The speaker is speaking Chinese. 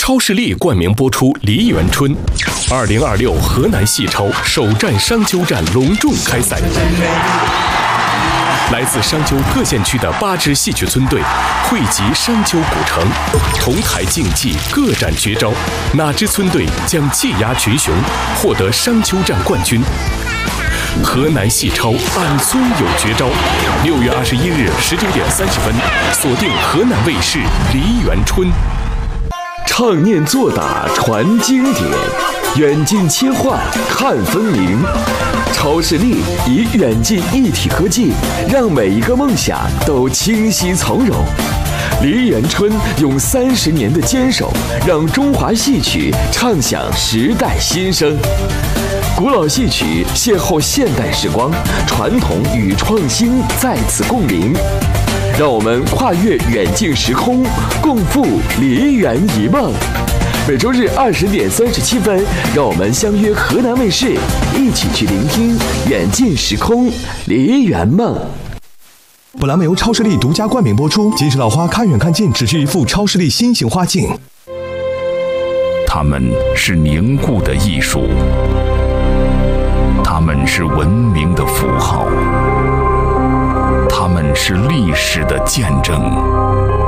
超视力冠名播出《梨园春》，2026河南系超首战商丘站隆重开赛。来自商丘各县区的8支戏曲村队汇集商丘古城，同台竞技，各展绝招，哪支村队将技压群雄，获得商丘站冠军？河南戏超俺村有绝招，6月21日19点30分，锁定河南卫视《梨园春》。 唱念做打传经典，远近切换看分明。超视力以远近一体科技，让每一个梦想都清晰从容。梨园春用30年的坚守，让中华戏曲唱响时代新声。古老戏曲邂逅现代时光，传统与创新在此共鸣。让我们跨越远近时空，共赴梨园一梦。每周日20点37分，让我们相约河南卫视，一起去聆听远近时空梨园梦。 本栏目由超视力独家冠名播出。金石老花看远看近，只需一副超视力新型花镜。 它们是凝固的艺术，它们是文明的符号，它们是历史的见证。